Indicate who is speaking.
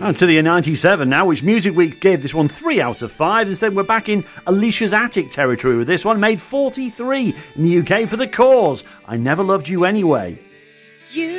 Speaker 1: And to the 97 now, which Music Week gave this one 3 out of 5. Instead, we're back in Alicia's Attic territory with this one, made 43 in the UK for The Cause. I Never Loved You Anyway.
Speaker 2: You